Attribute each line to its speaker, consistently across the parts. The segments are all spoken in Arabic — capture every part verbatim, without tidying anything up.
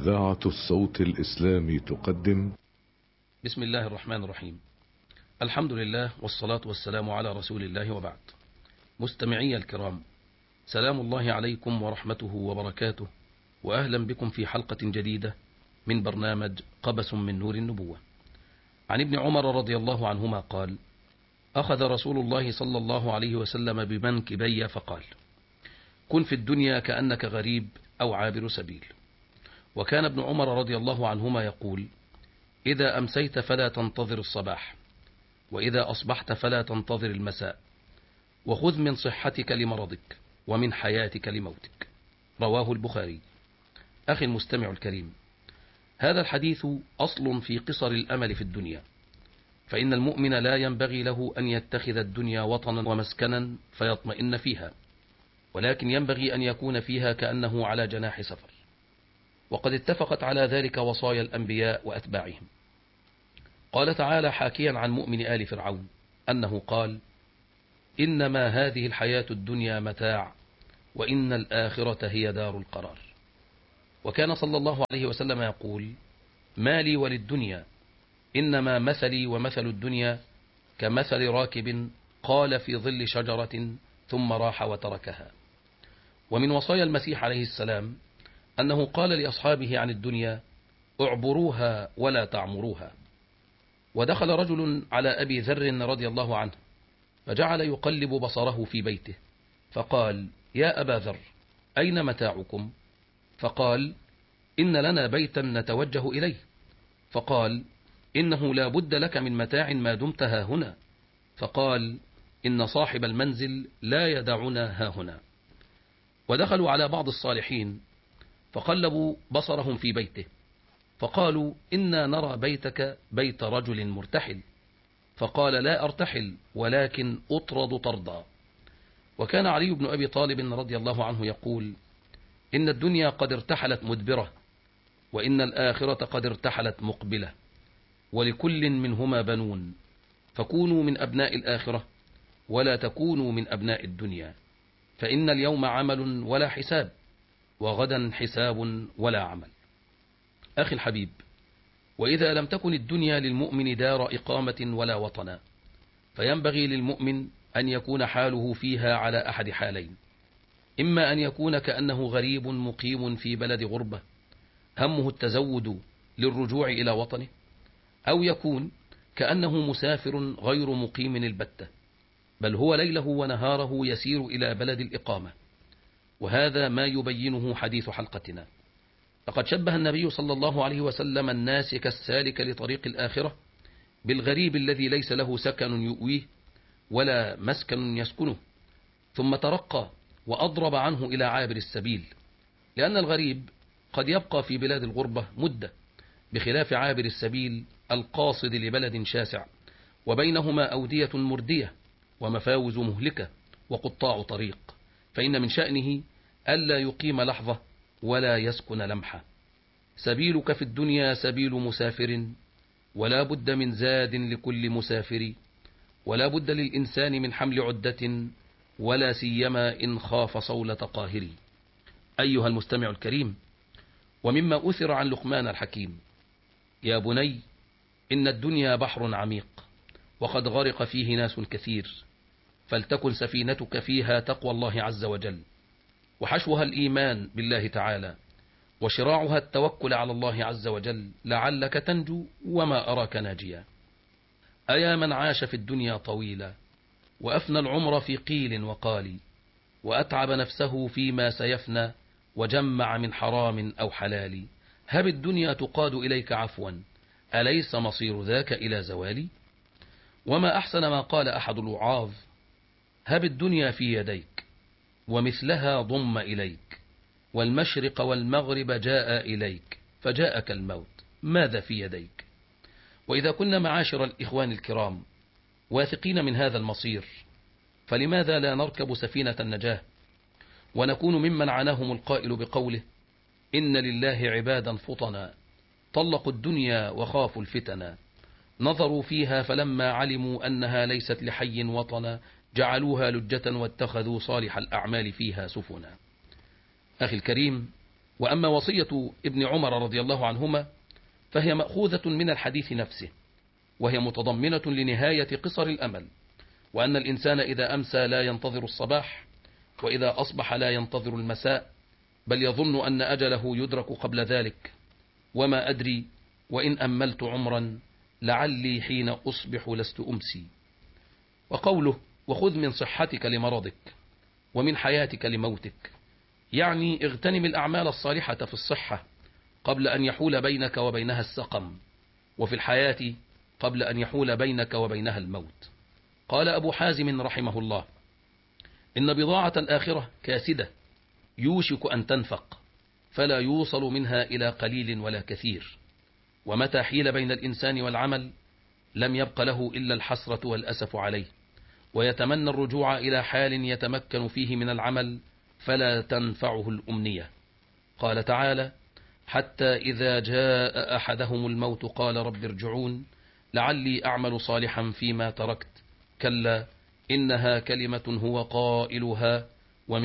Speaker 1: إذاعة الصوت الإسلامي تقدم.
Speaker 2: بسم الله الرحمن الرحيم. الحمد لله والصلاة والسلام على رسول الله وبعد. مستمعي الكرام، سلام الله عليكم ورحمته وبركاته، وأهلا بكم في حلقة جديدة من برنامج قبس من نور النبوة. عن ابن عمر رضي الله عنهما قال: أخذ رسول الله صلى الله عليه وسلم بمنكبي فقال: كن في الدنيا كأنك غريب أو عابر سبيل. وكان ابن عمر رضي الله عنهما يقول: إذا أمسيت فلا تنتظر الصباح، وإذا أصبحت فلا تنتظر المساء، وخذ من صحتك لمرضك ومن حياتك لموتك. رواه البخاري. أخي المستمع الكريم، هذا الحديث أصل في قصر الأمل في الدنيا، فإن المؤمن لا ينبغي له أن يتخذ الدنيا وطنا ومسكنا فيطمئن فيها، ولكن ينبغي أن يكون فيها كأنه على جناح سفر. وقد اتفقت على ذلك وصايا الأنبياء وأتباعهم. قال تعالى حاكيا عن مؤمن آل فرعون أنه قال: إنما هذه الحياة الدنيا متاع وإن الآخرة هي دار القرار. وكان صلى الله عليه وسلم يقول: ما لي وللدنيا، إنما مثلي ومثل الدنيا كمثل راكب قال في ظل شجرة ثم راح وتركها. ومن وصايا المسيح عليه السلام أنه قال لأصحابه عن الدنيا: اعبروها ولا تعمروها. ودخل رجل على أبي ذر رضي الله عنه فجعل يقلب بصره في بيته، فقال: يا أبا ذر، أين متاعكم؟ فقال: إن لنا بيتا نتوجه إليه. فقال: إنه لا بد لك من متاع ما دمت ها هنا. فقال: إن صاحب المنزل لا يدعنا ها هنا. ودخلوا على بعض الصالحين فقلبوا بصرهم في بيته، فقالوا: إنا نرى بيتك بيت رجل مرتحل. فقال: لا أرتحل، ولكن أطرد طردا. وكان علي بن أبي طالب رضي الله عنه يقول: إن الدنيا قد ارتحلت مدبرة، وإن الآخرة قد ارتحلت مقبلة، ولكل منهما بنون، فكونوا من أبناء الآخرة ولا تكونوا من أبناء الدنيا، فإن اليوم عمل ولا حساب، وغدا حساب ولا عمل. أخي الحبيب، وإذا لم تكن الدنيا للمؤمن دار إقامة ولا وطنا، فينبغي للمؤمن أن يكون حاله فيها على أحد حالين: إما أن يكون كأنه غريب مقيم في بلد غربة همه التزود للرجوع إلى وطنه، أو يكون كأنه مسافر غير مقيم البتة، بل هو ليله ونهاره يسير إلى بلد الإقامة. وهذا ما يبينه حديث حلقتنا. لقد شبه النبي صلى الله عليه وسلم الناسك السالك لطريق الآخرة بالغريب الذي ليس له سكن يؤويه ولا مسكن يسكنه، ثم ترقى وأضرب عنه إلى عابر السبيل، لأن الغريب قد يبقى في بلاد الغربة مدة، بخلاف عابر السبيل القاصد لبلد شاسع وبينهما أودية مردية ومفاوز مهلكة وقطاع طريق، فإن من شأنه ألا يقيم لحظة ولا يسكن لمحة. سبيلك في الدنيا سبيل مسافر، ولا بد من زاد لكل مسافر، ولا بد للإنسان من حمل عدة، ولا سيما إن خاف صولة قاهر. أيها المستمع الكريم، ومما أثر عن لقمان الحكيم: يا بني، إن الدنيا بحر عميق، وقد غرق فيه ناس كثير، فلتكن سفينتك فيها تقوى الله عز وجل، وحشوها الإيمان بالله تعالى، وشراعها التوكل على الله عز وجل، لعلك تنجو وما أراك ناجيا. أيا من عاش في الدنيا طويلا، وأفنى العمر في قيل وقال، وأتعب نفسه فيما سيفنى، وجمع من حرام أو حلال، هب الدنيا تقاد إليك عفوا، أليس مصير ذاك إلى زوالي؟ وما أحسن ما قال أحد الوعاظ: هب الدنيا في يديك، ومثلها ضم إليك، والمشرق والمغرب جاء إليك، فجاءك الموت، ماذا في يديك؟ وإذا كنا معاشر الإخوان الكرام واثقين من هذا المصير، فلماذا لا نركب سفينة النجاة ونكون ممن عناهم القائل بقوله: إن لله عبادا فطنا طلقوا الدنيا وخافوا الفتنا، نظروا فيها فلما علموا أنها ليست لحي وطنا، جعلوها لجة واتخذوا صالح الأعمال فيها سفنا. أخي الكريم، وأما وصية ابن عمر رضي الله عنهما فهي مأخوذة من الحديث نفسه، وهي متضمنة لنهاية قصر الأمل، وأن الإنسان إذا أمسى لا ينتظر الصباح، وإذا أصبح لا ينتظر المساء، بل يظن أن أجله يدرك قبل ذلك. وما أدري وإن أملت عمرا لعلي حين أصبح لست أمسي. وقوله وخذ من صحتك لمرضك ومن حياتك لموتك، يعني اغتنم الأعمال الصالحة في الصحة قبل أن يحول بينك وبينها السقم، وفي الحياة قبل أن يحول بينك وبينها الموت. قال أبو حازم رحمه الله: إن بضاعة الآخرة كاسدة يوشك أن تنفق، فلا يوصل منها إلى قليل ولا كثير، ومتى حيل بين الإنسان والعمل لم يبق له إلا الحسرة والأسف عليه، ويتمنى الرجوع إلى حال يتمكن فيه من العمل فلا تنفعه الأمنية. قال تعالى: حتى إذا جاء أحدهم الموت قال رب ارجعون لعلي أعمل صالحا فيما تركت كلا إنها كلمة هو قائلها ومن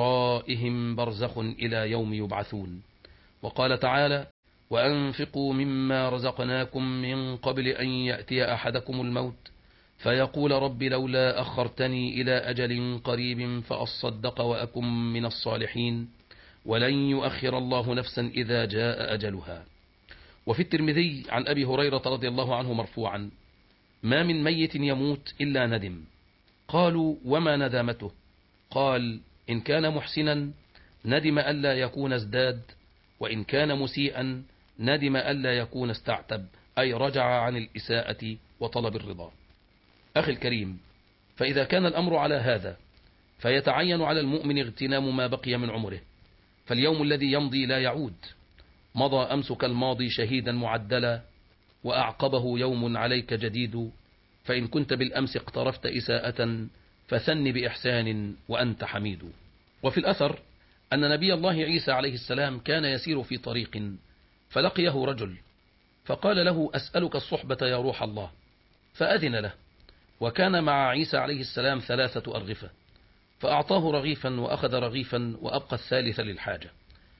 Speaker 2: ورائهم برزخ إلى يوم يبعثون. وقال تعالى: وأنفقوا مما رزقناكم من قبل أن يأتي أحدكم الموت فيقول رب لولا أخرتني إلى أجل قريب فأصدق وأكن من الصالحين ولن يؤخر الله نفسا إذا جاء أجلها. وفي الترمذي عن أبي هريرة رضي الله عنه مرفوعا: ما من ميت يموت إلا ندم. قالوا: وما ندامته؟ قال: إن كان محسنا ندم ألا يكون ازداد، وإن كان مسيئا ندم ألا يكون استعتب، أي رجع عن الإساءة وطلب الرضا. أخي الكريم، فإذا كان الأمر على هذا فيتعين على المؤمن اغتنام ما بقي من عمره، فاليوم الذي يمضي لا يعود. مضى أمسك الماضي شهيدا معدلا، وأعقبه يوم عليك جديد، فإن كنت بالأمس اقترفت إساءة فثن بإحسان وأنت حميد. وفي الأثر أن نبي الله عيسى عليه السلام كان يسير في طريق فلقيه رجل فقال له: أسألك الصحبة يا روح الله، فأذن له، وكان مع عيسى عليه السلام ثلاثة أرغفة، فأعطاه رغيفا وأخذ رغيفا وأبقى الثالث للحاجة،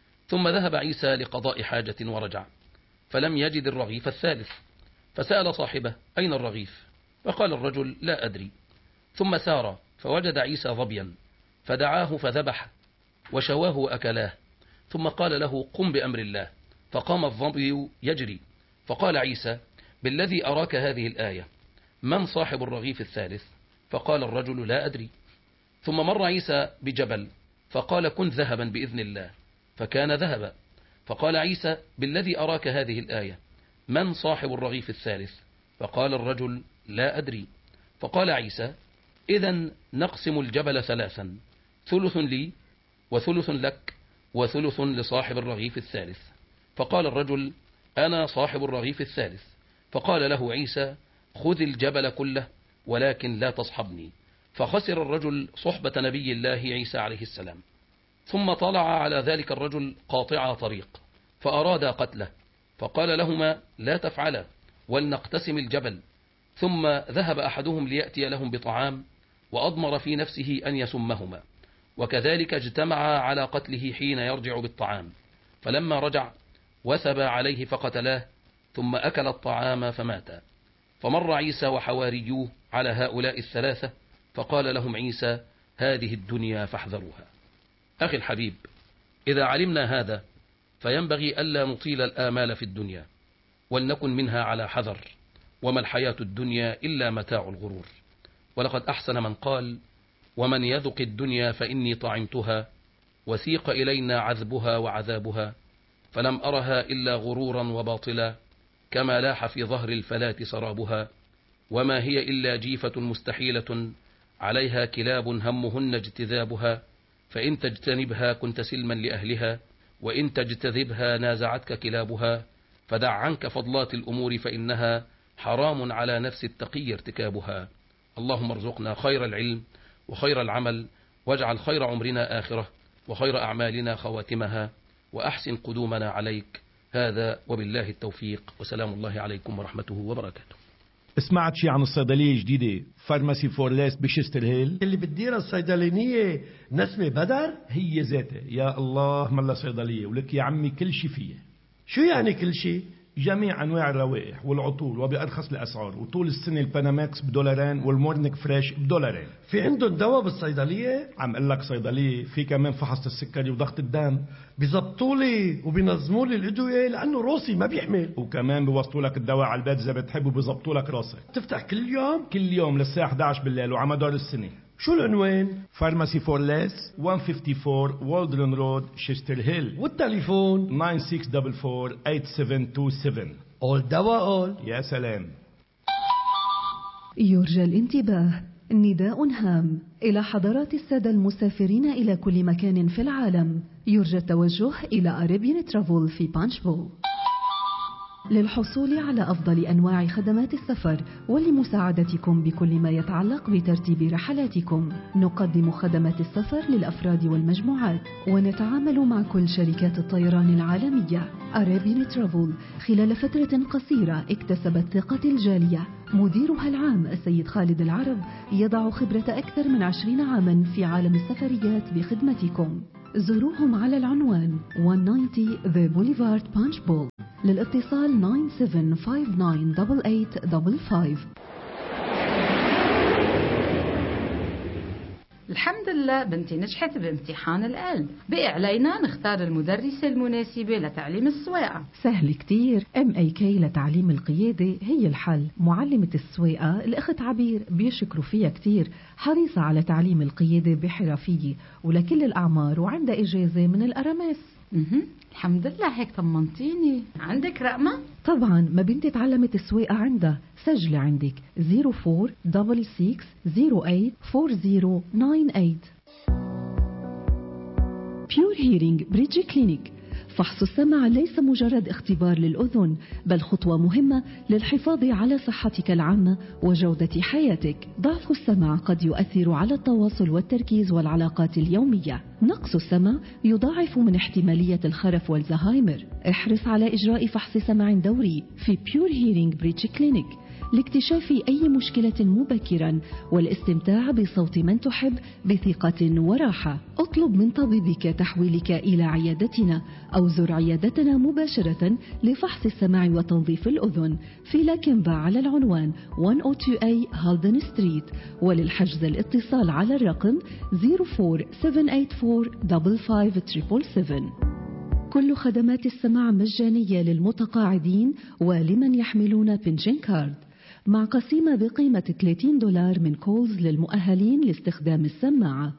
Speaker 2: ثم ذهب عيسى لقضاء حاجة ورجع فلم يجد الرغيف الثالث، فسأل صاحبه: أين الرغيف؟ فقال الرجل: لا أدري. ثم سار فوجد عيسى ظبيا فدعاه فذبح وشواه وأكلاه، ثم قال له: قم بأمر الله. فقام الظبي يجري، فقال عيسى: بالذي أراك هذه الآية، من صاحب الرغيف الثالث؟ فقال الرجل: لا أدري. ثم مر عيسى بجبل فقال: كن ذهبا بإذن الله، فكان ذهبا. فقال عيسى: بالذي أراك هذه الآية، من صاحب الرغيف الثالث؟ فقال الرجل: لا أدري. فقال عيسى: إذن نقسم الجبل ثلاثا، ثلث لي وثلث لك وثلث لصاحب الرغيف الثالث. فقال الرجل: أنا صاحب الرغيف الثالث. فقال له عيسى: خذ الجبل كله ولكن لا تصحبني. فخسر الرجل صحبة نبي الله عيسى عليه السلام. ثم طلع على ذلك الرجل قاطع طريق فأراد قتله، فقال لهما: لا تفعلا ولنقتسم الجبل. ثم ذهب أحدهم ليأتي لهم بطعام وأضمر في نفسه أن يسمهما، وكذلك اجتمعا على قتله حين يرجع بالطعام، فلما رجع وثب عليه فقتلاه، ثم أكل الطعام فماتا. فمر عيسى وحواريوه على هؤلاء الثلاثة فقال لهم عيسى: هذه الدنيا فاحذروها. أخي الحبيب، إذا علمنا هذا فينبغي ألا نطيل الآمال في الدنيا، ولنكن منها على حذر، وما الحياة الدنيا إلا متاع الغرور. ولقد أحسن من قال: ومن يذق الدنيا فإني طعمتها، وسيق إلينا عذبها وعذابها، فلم أرها إلا غرورا وباطلا، كما لاح في ظهر الفلاة سرابها، وما هي إلا جيفة مستحيلة عليها كلاب همهن اجتذابها، فإن تجتنبها كنت سلما لأهلها، وإن تجتذبها نازعتك كلابها، فدع عنك فضلات الأمور فإنها حرام على نفس التقي ارتكابها. اللهم ارزقنا خير العلم وخير العمل، واجعل خير عمرنا آخرة، وخير أعمالنا خواتمها، وأحسن قدومنا عليك. هذا وبالله التوفيق، وسلام الله عليكم ورحمته وبركاته.
Speaker 3: سمعت شي عن الصيدلية الجديدة فارماسي فورليس بشستر هيل
Speaker 4: اللي بتديرها الصيدلانية نسمة بدر؟
Speaker 3: هي ذاتها. يا الله ملا صيدلية ولك يا عمي كل شي فيها.
Speaker 4: شو يعني كل شي؟
Speaker 3: جميع أنواع الروائح والعطور وبأرخص الأسعار، وطول السنة الباناماكس بدولارين والمورنيك فريش بدولارين.
Speaker 4: في عندهم دواء بالصيدلية؟
Speaker 3: عم قل لك صيدلية في كمان فحص السكري وضغط الدم.
Speaker 4: بيزبطوا لي وبينظموا لي الأدوية لأنه روسي ما بيحمل،
Speaker 3: وكمان بيوصلوا لك الدواء على البيت إذا بتحب وبيزبطوا لك راسك.
Speaker 4: تفتح كل يوم؟
Speaker 3: كل يوم للساعة إحدى عشر بالليل وعلى مدار السنة.
Speaker 4: شو العنوان؟
Speaker 3: فارماسي فورليس مئة وأربعة وخمسين والدرن رود شستر هيل،
Speaker 4: والتليفون
Speaker 3: تسعة ستة أربعة أربعة ثمانية سبعة اتنين سبعة.
Speaker 4: أول دواء أول.
Speaker 3: يا سلام.
Speaker 5: يرجى الانتباه، نداء هام إلى حضرات السادة المسافرين إلى كل مكان في العالم. يرجى التوجه إلى أريبيان ترافل في بانشبول للحصول على أفضل أنواع خدمات السفر ولمساعدتكم بكل ما يتعلق بترتيب رحلاتكم. نقدم خدمات السفر للأفراد والمجموعات ونتعامل مع كل شركات الطيران العالمية. أريبيان ترافل خلال فترة قصيرة اكتسبت ثقة الجالية. مديرها العام السيد خالد العرب يضع خبرة أكثر من عشرين عاما في عالم السفريات بخدمتكم. زوروهم على العنوان مئة وتسعين The Boulevard Punchbowl. للاتصال تسعة سبعة خمسة تسعة ثمانية ثمانية خمسة خمسة.
Speaker 6: الحمد لله بنتي نجحت بامتحان القلب، بقي علينا نختار المدرسة المناسبة لتعليم السواقة.
Speaker 5: سهل كتير، ام اي كي لتعليم القيادة هي الحل. معلمة السواقة الأخت عبير بيشكروا فيها كتير، حريصة على تعليم القيادة بحرفية ولكل الأعمار وعندها إجازة من الأرامس.
Speaker 6: اها الحمد لله هيك طمنتيني. عندك رقمة؟
Speaker 5: طبعا، ما بنتي تعلمت السواقة عندها. سجلي عندك صفر أربعة ستة ستة صفر ثمانية أربعة صفر تسعة ثمانية. بيور هيرينج بريدج كلينيك. فحص السمع ليس مجرد اختبار للأذن، بل خطوة مهمة للحفاظ على صحتك العامة وجودة حياتك. ضعف السمع قد يؤثر على التواصل والتركيز والعلاقات اليومية. نقص السمع يضاعف من احتمالية الخرف والزهايمر. احرص على إجراء فحص سمع دوري في بيور هيرينج بريدج كلينيك لاكتشاف أي مشكلة مبكرا والاستمتاع بصوت من تحب بثقة وراحة. اطلب من طبيبك تحويلك إلى عيادتنا أو زر عيادتنا مباشرة لفحص السمع وتنظيف الأذن في لاكنبا على العنوان مئة واثنين إيه هالدن ستريت. وللحجز الاتصال على الرقم صفر أربعة سبعة ثمانية أربعة خمسة خمسة سبعة سبعة. كل خدمات السماع مجانية للمتقاعدين ولمن يحملون بنشن كارد، مع قسيمة بقيمة ثلاثين دولار من كولز للمؤهلين لاستخدام السماعة.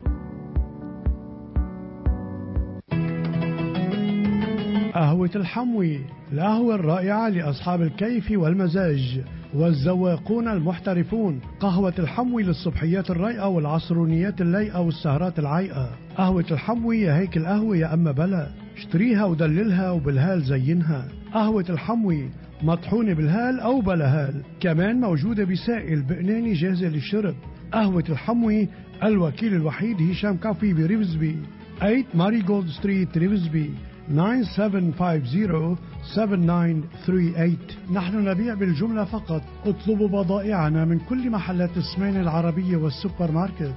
Speaker 7: قهوة الحموي، القهوة الرائعة لأصحاب الكيف والمزاج والذواقون المحترفون. قهوة الحموي للصبحيات الرايقة والعصرونيات اللايقة والسهرات العايقة. قهوة الحموي يا هيك القهوة يا أما بلا، اشتريها ودللها وبالهال زينها. قهوة الحموي مطحونة بالهال أو بلا هال، كمان موجودة بسائل بقناني جاهزة للشرب. قهوة الحموي الوكيل الوحيد هشام كافي بريفزبي، ثمانية ماري جولد ستريت ريفزبي، تسعة سبعة خمسة صفر سبعة تسعة ثلاثة ثمانية. نحن نبيع بالجملة فقط. اطلبوا بضائعنا من كل محلات السمين العربية والسوبر ماركت.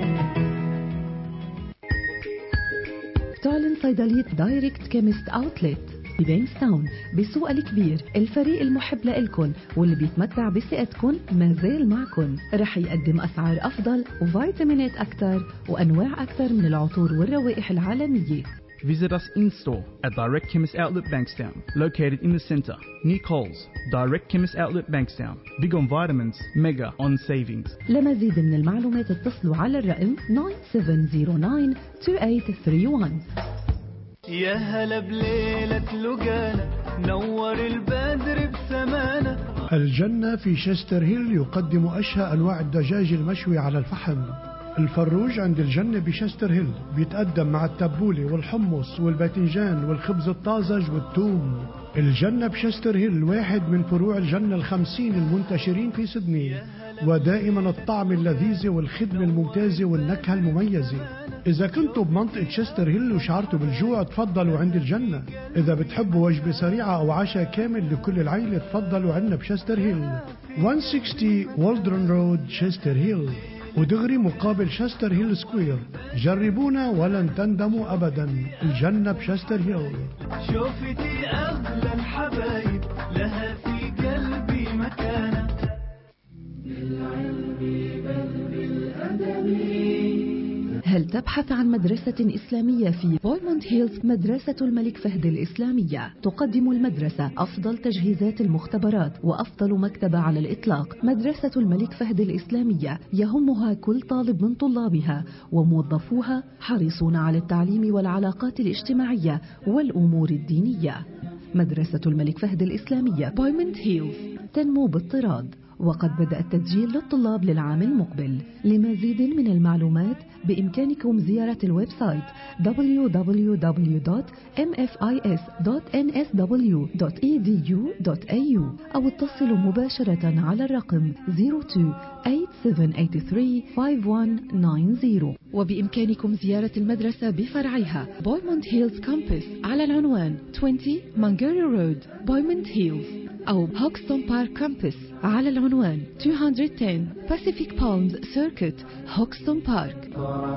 Speaker 5: تعلن صيدلية دايركت كيمست اوتلت ببينستاون بسوق الكبير. الفريق المحب لإلكن واللي بيتمتع بثقتكن ما زال معكن. رح يقدم أسعار أفضل وفيتامينات أكثر وأنواع أكثر من العطور والروائح العالمية.
Speaker 8: Visit us in-store at Direct Chemist Outlet Bankstown, located in the centre, near Coles. Direct Chemist Outlet Bankstown. Big on vitamins, mega on savings.
Speaker 5: لمزيد من المعلومات اتصلوا على الرقم تسعة سبعة صفر تسعة ثمانية ثمانية واحد واحد.
Speaker 9: يا هلا بليلة لقانا نور البدر بسمانة.
Speaker 7: الجنة في شستر هيل يقدم أشهى أنواع الدجاج المشوي على الفحم. الفروج عند الجنة بشستر هيل بيتقدم مع التبولة والحمص والباذنجان والخبز الطازج والثوم. الجنة بشستر هيل واحد من فروع الجنة الخمسين المنتشرين في سيدني. ودائما الطعم اللذيذ والخدمة الممتازة والنكهة المميزة. إذا كنتوا بمنطقة شستر هيل وشعرتوا بالجوع تفضلوا عند الجنة. إذا بتحبوا وجبة سريعة أو عشاء كامل لكل العيلة تفضلوا عنا بشستر هيل. مئة وستين والدرون رود شستر هيل، ودغري مقابل شستر هيل سكوير. جربونا ولن تندموا أبدا. الجنة بشستر هيل.
Speaker 9: شوفتي أغلى الحبايب لها في قلبي مكانة.
Speaker 5: هل تبحث عن مدرسة إسلامية في بويموند هيلز؟ مدرسة الملك فهد الإسلامية تقدم المدرسة أفضل تجهيزات المختبرات وأفضل مكتبة على الإطلاق. مدرسة الملك فهد الإسلامية يهمها كل طالب من طلابها، وموظفوها حريصون على التعليم والعلاقات الاجتماعية والأمور الدينية. مدرسة الملك فهد الإسلامية بويموند هيلز تنمو باضطراد، وقد بدأ التسجيل للطلاب للعام المقبل. لمزيد من المعلومات بإمكانكم زيارة الويب سايت دبليو دبليو دبليو دوت إم إف إي إس دوت إن إس دبليو دوت إي دي يو دوت إيه يو أو اتصلوا مباشرة على الرقم صفر اثنين ثمانية سبعة ثمانية ثلاثة خمسة واحد تسعة صفر. وبإمكانكم زيارة المدرسة بفرعيها بويموند هيلز كامبس على العنوان عشرين مانجاري رود بويموند هيلز، أو هوكستون بارك كامبس على العنوان مئتين وعشرة Pacific Palms Circuit هوكستون بارك.